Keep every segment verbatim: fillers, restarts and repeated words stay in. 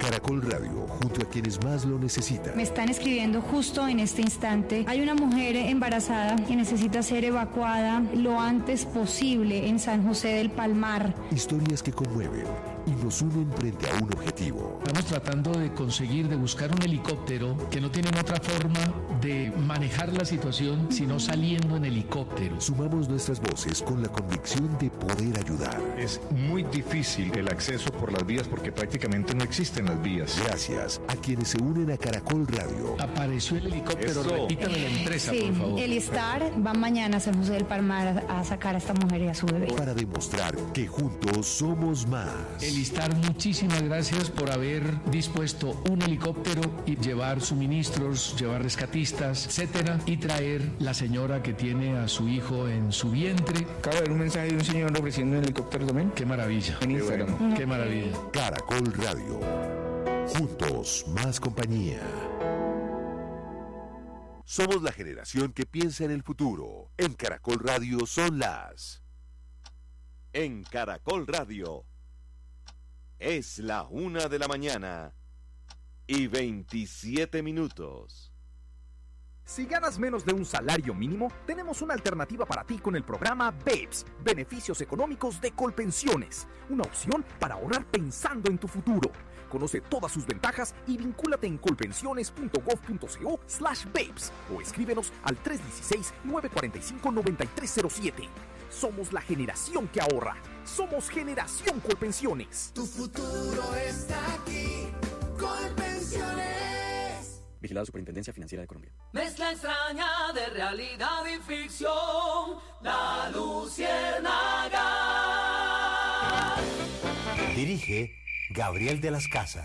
Caracol Radio, junto a quienes más lo necesitan. Me están escribiendo justo en este instante. Hay una mujer embarazada que necesita ser evacuada lo antes posible en San José del Palmar. Historias que conmueven y nos unen frente a un objetivo. Estamos tratando de conseguir, de buscar un helicóptero que no tienen otra forma de manejar la situación sino saliendo en helicóptero. Sumamos nuestras voces con la convicción de poder ayudar. Es muy difícil el acceso por las vías porque prácticamente no existen las vías. Gracias a quienes se unen a Caracol Radio. Apareció el helicóptero, Eso. repítame la empresa, Sí, por favor. el Star va mañana a San José del Palmar a, a sacar a esta mujer y a su bebé. Para demostrar que juntos somos más. El Star, muchísimas gracias por haber dispuesto un helicóptero y llevar suministros, llevar rescatistas, etcétera, y traer la señora que tiene a su hijo en su vientre. Acabo de ver un mensaje de un señor ofreciendo un helicóptero también. Qué maravilla. En Instagram. Qué, bueno. Qué maravilla. Caracol Radio. Juntos, más compañía. Somos la generación que piensa en el futuro. En Caracol Radio son las... En Caracol Radio es la una de la mañana y veintisiete minutos. Si ganas menos de un salario mínimo, tenemos una alternativa para ti con el programa BEPS, Beneficios Económicos de Colpensiones, una opción para ahorrar pensando en tu futuro. Conoce todas sus ventajas y vincúlate en colpensiones.gov.co slash BEPS o escríbenos al tres uno seis, nueve cuatro cinco, nueve tres cero siete. Somos la generación que ahorra. Somos Generación Colpensiones. Tu futuro está aquí. Colpensiones. Vigilado Superintendencia Financiera de Colombia. Mezcla extraña de realidad y ficción. La Luciérnaga. Dirige Gabriel de las Casas.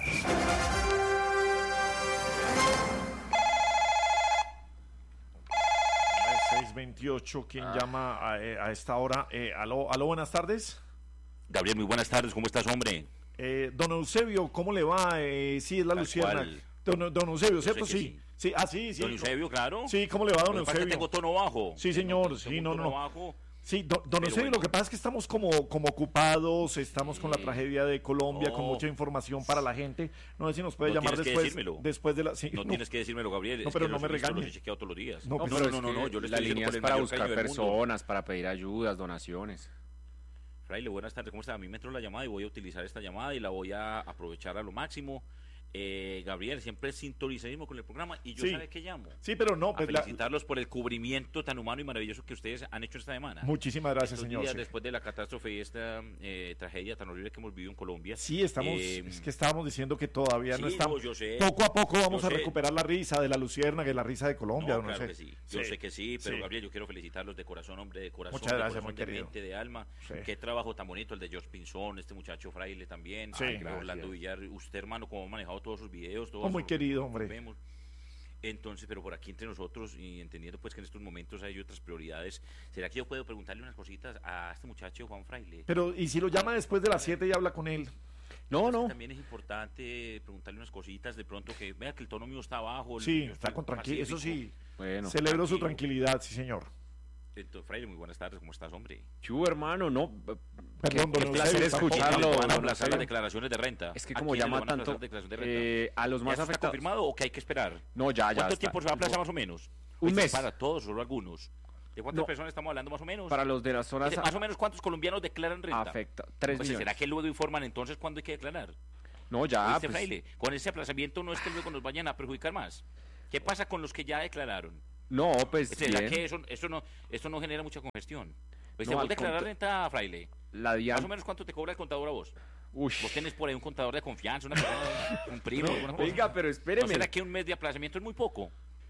seis veintiocho, ¿quién ah. llama a, a esta hora? Eh, aló, aló, buenas tardes. Gabriel, muy buenas tardes, ¿cómo estás, hombre? Eh, don Eusebio, ¿cómo le va? Eh, sí, es la Luciérnaga. Don, don Eusebio, ¿cierto? Sí. sí. Sí, ah, sí, sí. Don Eusebio, claro. Sí, ¿cómo le va, don Eusebio? Tengo tono bajo. Sí, señor, tengo, sí, tengo no, tono no. Bajo. Sí, don, don Eusebio, bueno. Lo que pasa es que estamos como, como ocupados, estamos sí. con la tragedia de Colombia, oh. con mucha información para la gente. No sé si nos puede no llamar después, después de la... Sí, no, no tienes que decírmelo, Gabriel. No, es pero que no me regañes. Los he chequeado todos los días. No, no, no, no, no, no, no, yo le la estoy línea es para buscar personas, para pedir ayudas, donaciones. Fraile, buenas tardes, ¿cómo está? A mí me entró la llamada y voy a utilizar esta llamada y la voy a aprovechar a lo máximo. Eh, Gabriel, siempre sintonizadismo con el programa y yo sí. ¿sabe qué llamo? Sí, pero no. Pues a felicitarlos la... por el cubrimiento tan humano y maravilloso que ustedes han hecho esta semana. Muchísimas gracias, Estos señor. Días sí. Después de la catástrofe y esta eh, tragedia tan horrible que hemos vivido en Colombia. Sí, estamos, eh, es que estábamos diciendo que todavía sí, no estamos. No, yo sé, poco a poco vamos a sé. recuperar la risa de la Luciérnaga y la risa de Colombia. No, no claro sé. que sí. Yo sí. sé que sí, pero sí. Gabriel, yo quiero felicitarlos de corazón, hombre, de corazón. Muchas gracias, de corazón, muy de querido. mente, de alma. Sí. Qué trabajo tan bonito el de George Pinzón, este muchacho Fraile también. Sí, Ay, Orlando Villar, usted, hermano, cómo ha manejado todos sus videos, todos. Oh, muy querido, hombre. Vemos. Entonces, pero por aquí entre nosotros y entendiendo pues que en estos momentos hay otras prioridades, ¿será que yo puedo preguntarle unas cositas a este muchacho Juan Fraile? Pero, ¿y si lo llama después de las siete y habla con él? No, no. También es importante preguntarle unas cositas, de pronto que vea que el tono mío está bajo. Sí, está con tranquilidad, eso sí. Bueno. Celebro su tranquilidad, sí, señor. Entonces, Fraile, muy buenas tardes, ¿cómo estás, hombre? Chu, hermano, no. Perdón, qué placer escucharlo. Van a aplazar las declaraciones de renta. Es que como llama tanto eh, a los más ¿Ya afectados. ¿Está confirmado o que hay que esperar? No, ya, ya. ¿Cuánto está. tiempo se va a aplazar más o menos? Un mes. Para todos, solo algunos. ¿De cuántas no. personas estamos hablando más o menos? Para los de las zonas. Más o menos, ¿cuántos colombianos declaran renta? Afecta. Tres pues, millones. ¿Será que luego informan entonces cuándo hay que declarar? No, ya. Pues... Fraile, con ese aplazamiento no es que luego nos vayan a perjudicar más. ¿Qué pasa con los que ya declararon? No, pues. ¿Será bien. que eso, eso, no, eso no genera mucha congestión? Pues no, ¿vos declarar contra... renta, Fraile? La dian... Más o menos, ¿cuánto te cobra el contador a vos? Ush. Vos tenés por ahí un contador de confianza, una persona, un primo, no, alguna cosa. Venga, pero espéreme. ¿No será que un mes de aplazamiento es muy poco?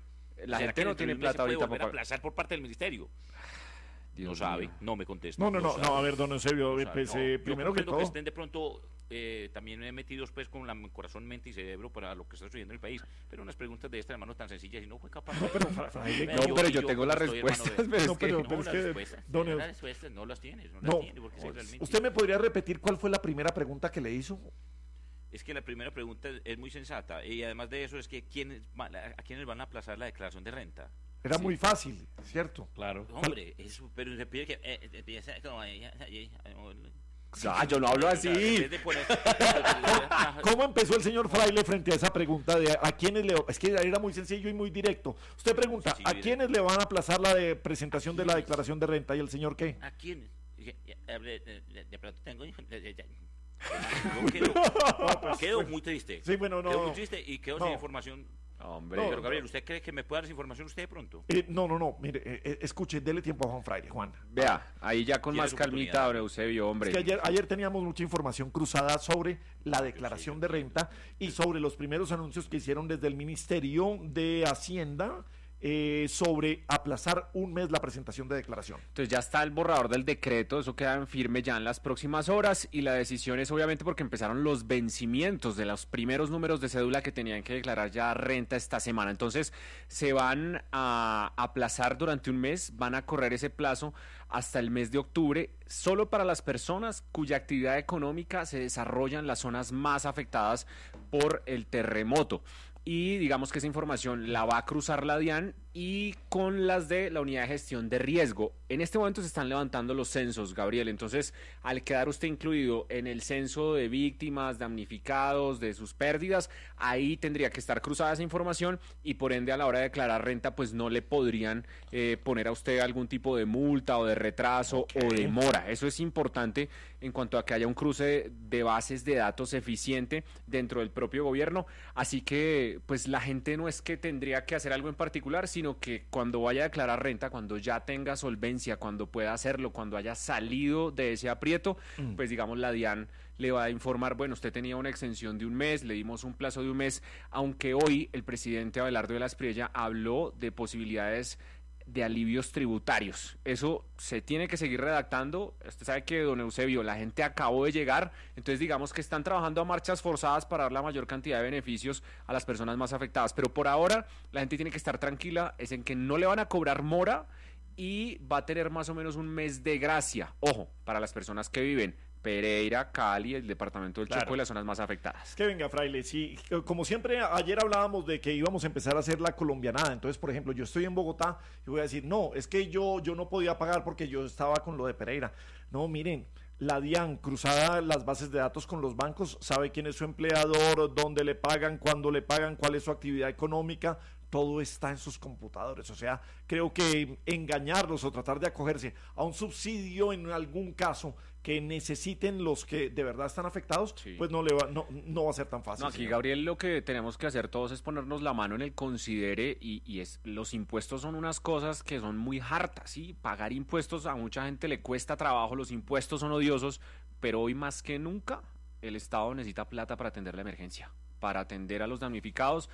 La gente no tiene plata ahorita para aplazar por parte del ministerio. Dios no sabe, mío. No me contesta. No, no, no, no, no, a ver, don Eusebio, no pues, eh, no, primero que todo. que estén de pronto eh, también metidos pues con la corazón, mente y cerebro para lo que está sucediendo en el país, pero unas preguntas de esta, hermano, tan sencillas y no fue capaz. No, pero, fra, fra, fra, no, yo, pero yo, yo tengo las respuestas, hermano, pero no, es pero, que... pero no, es las que, respuestas, don las respuestas no las tienes, no, no las tienes porque pues, realmente... ¿Usted me podría repetir cuál fue la primera pregunta que le hizo? Es que la primera pregunta es muy sensata y además de eso es que ¿quiénes, a quiénes van a aplazar la declaración de renta? Era sí. muy fácil, ¿cierto? Claro. Hombre, eso, pero se pide que eh, empieza como... Ah, yo no hablo así. Poner, ¿Cómo, ¿Cómo empezó el señor Fraile frente a esa pregunta de a quiénes le... Es que era muy sencillo y muy directo. Usted pregunta, Sí, ¿a directo. quiénes le van a aplazar la de presentación de la declaración de renta? ¿Y el señor qué? ¿A quiénes? De, de- de- de pronto tengo... de- de- de- Yo quedo, pues, quedo pues, muy triste. sí, bueno, no. Quedo muy triste y quedo No. sin información. Hombre. No, Pero no. Gabriel, ¿usted cree que me puede dar esa información usted de pronto? Eh, no, no, no, mire, eh, eh, escuche, dele tiempo a Juan Fraile, Juan. Vea, ahí ya con Tiene más su calmita, oportunidad. don Eusebio, hombre. Es que ayer, ayer teníamos mucha información cruzada sobre la declaración de renta y sobre los primeros anuncios que hicieron desde el Ministerio de Hacienda eh, sobre aplazar un mes la presentación de declaración. Entonces ya está el borrador del decreto, eso queda en firme ya en las próximas horas y la decisión es obviamente porque empezaron los vencimientos de los primeros números de cédula que tenían que declarar ya renta esta semana. Entonces se van a aplazar durante un mes, van a correr ese plazo hasta el mes de octubre, solo para las personas cuya actividad económica se desarrolla en las zonas más afectadas por el terremoto. Y digamos que esa información la va a cruzar la DIAN y con las de la Unidad de Gestión de Riesgo. En este momento se están levantando los censos, Gabriel, entonces al quedar usted incluido en el censo de víctimas, damnificados, de sus pérdidas, ahí tendría que estar cruzada esa información y por ende a la hora de declarar renta pues no le podrían eh, poner a usted algún tipo de multa o de retraso Okay. o demora. Eso es importante en cuanto a que haya un cruce de bases de datos eficiente dentro del propio gobierno, así que pues la gente no es que tendría que hacer algo en particular, sino que cuando vaya a declarar renta, cuando ya tenga solvencia, cuando pueda hacerlo, cuando haya salido de ese aprieto, Mm. pues digamos la DIAN le va a informar, bueno, usted tenía una exención de un mes, le dimos un plazo de un mes, aunque hoy el presidente Abelardo de la Espriella habló de posibilidades de alivios tributarios. Eso se tiene que seguir redactando. Usted sabe que, don Eusebio, la gente acabó de llegar, entonces digamos que están trabajando a marchas forzadas para dar la mayor cantidad de beneficios a las personas más afectadas, pero por ahora la gente tiene que estar tranquila, es en que no le van a cobrar mora y va a tener más o menos un mes de gracia, ojo, para las personas que viven Pereira, Cali, el departamento del Claro. Chocó y las zonas más afectadas. Es que venga, Fraile, sí, como siempre, ayer hablábamos de que íbamos a empezar a hacer la colombianada. Entonces, por ejemplo, yo estoy en Bogotá y voy a decir, no, es que yo, yo no podía pagar porque yo estaba con lo de Pereira. No, miren, la DIAN, cruzada las bases de datos con los bancos, sabe quién es su empleador, dónde le pagan, cuándo le pagan, cuál es su actividad económica. Todo está en sus computadores. O sea, creo que engañarlos o tratar de acogerse a un subsidio en algún caso que necesiten los que de verdad están afectados, Sí. pues no le va, no, no va a ser tan fácil. No, aquí, señor. Gabriel, lo que tenemos que hacer todos es ponernos la mano en el considere y, y es los impuestos son unas cosas que son muy hartas, ¿sí? Pagar impuestos a mucha gente le cuesta trabajo, los impuestos son odiosos, pero hoy más que nunca el Estado necesita plata para atender la emergencia, para atender a los damnificados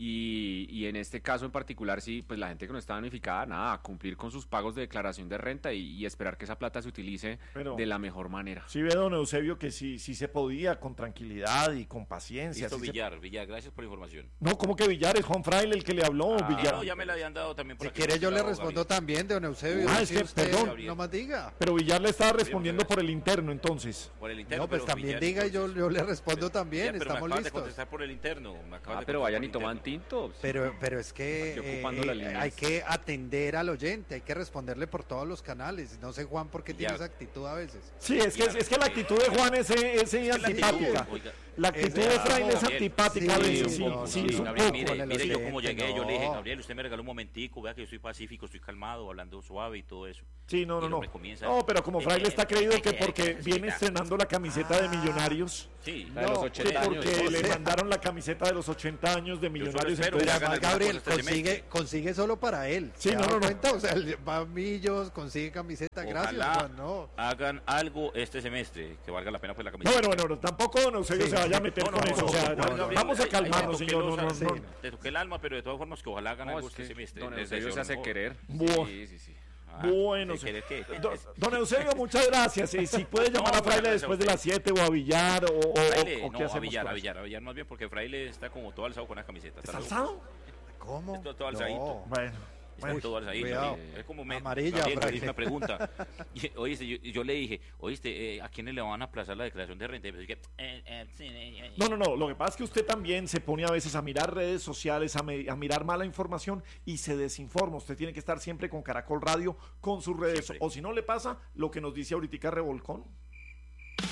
y, y en este caso en particular, sí, pues la gente que no está damnificada, nada, cumplir con sus pagos de declaración de renta y, y esperar que esa plata se utilice Pero- de la mejor manera. Sí ve, don Eusebio, que sí, sí se podía con tranquilidad y con paciencia. Listo, sí se- Villar, Villar, gracias por la información. No, ¿cómo que Villar? Es Juan Fraile el que le habló, Ah, Villar. no, ya me la habían dado también por Si aquí. quiere yo le Bravo, respondo Gabriel. también, don Eusebio. Ah, es si que, usted perdón. no más diga. Pero Villar le estaba respondiendo por el interno, entonces. Por el interno, No, pues pero también Villar, diga y yo, entonces. yo le respondo también, Villar, pero me estamos acabas de listos. contestar por el interno. Me acabas Ah, de pero contestar vayan por y el toman interno. tinto. Pero, pero es que Aquí ocupando eh, las eh, líneas. hay que atender al oyente, hay que responderle por todos los canales. No sé, Juan, por qué tiene Ya. esa actitud a veces. Sí, es que, es, es que la actitud de Juan es, es, es la antipática. actitud, oiga. La actitud Ese- de Fraile es Gabriel, antipática a sí, veces, sí, no, sí, no, es un no, Gabriel, poco. mire, con el mire yo oyente, como llegué, yo le dije, no. Gabriel, usted me regaló un momentico, vea que yo soy pacífico, estoy calmado, hablando suave y todo eso. Sí, no, Y no, el no. hombre comienza- No, pero como Fraile está creído que porque Sí, viene estrenando la camiseta de Millonarios, Sí, La de los no, ochenta que años. porque O le sea- mandaron la camiseta de los ochenta años de Millonarios. espero entonces- que hagan Además, alguna Gabriel, cosa este consigue, semestre. consigue solo para él. Sí, ¿Se no, da no, no. cuenta? O sea, le- va a Millos, consigue camiseta. Gracias, Ojalá Juan, no. hagan algo este semestre que valga la pena pues la No, camiseta. bueno, bueno, tampoco don Eusebio Sí. se vaya a meter No, no, con no, eso. o sea, no, no, Gabriel, vamos a ahí- ahí calmarnos, te toqué señor. No, los- no, no. Te toqué el alma, pero de todas formas que ojalá hagan No, algo es este que semestre. don Les Eusebio deseo se lo hace mejor. querer. Buah. Sí, sí, sí. Ah, Bueno, ¿de querer qué? Don, don Eusebio, muchas gracias. Eh, si puede llamar No, a Fraile gracias a después de usted. las siete o a Villar o, o, Fraile, o qué no, a hacemos Villar, con a eso. Villar, a Villar más bien porque Fraile está como todo alzado con la camiseta. ¿Está loco. alzado? ¿Cómo? Esto todo alzadito. No. Bueno. Está Bueno, todo alzadito. cuidado. Es como me, Amarilla, Gabriel, me Fraile. hizo una pregunta. Y, oíste, yo, yo le dije, oíste, eh, ¿a quiénes le van a aplazar la declaración de renta? Y me dije, eh, eh, sí, eh, eh. No, no, no. Lo que pasa es que usted también se pone a veces a mirar redes sociales, a, me- a mirar mala información y se desinforma. Usted tiene que estar siempre con Caracol Radio, con sus redes. Siempre. O si no le pasa, lo que nos dice ahorita Revolcón.